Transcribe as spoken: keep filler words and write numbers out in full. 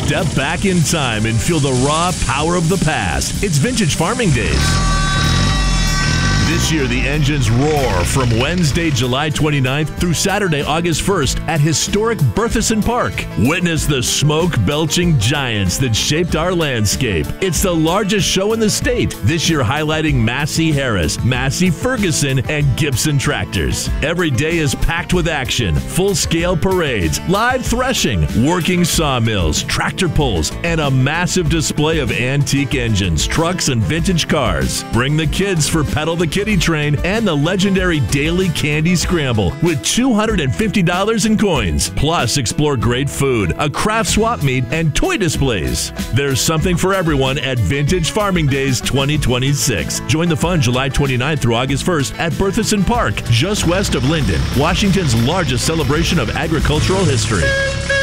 Step back in time and feel the raw power of the past. It's Vintage Farming Days. This year, the engines roar from Wednesday, July twenty-ninth through Saturday, August first at historic Berthisson Park. Witness the smoke-belching giants that shaped our landscape. It's the largest show in the state, this year highlighting Massey Harris, Massey Ferguson, and Gibson tractors. Every day is packed with action, full-scale parades, live threshing, working sawmills, tractor pulls, and a massive display of antique engines, trucks, and vintage cars. Bring the kids for Pedal the Kitty Train and the legendary Daily Candy Scramble with two hundred fifty dollars in coins. Plus, explore great food, a craft swap meet, and toy displays. There's something for everyone at Vintage Farming Days twenty twenty-six. Join the fun July twenty-ninth through August first at Berthisson Park, just west of Linden, Washington's largest celebration of agricultural history.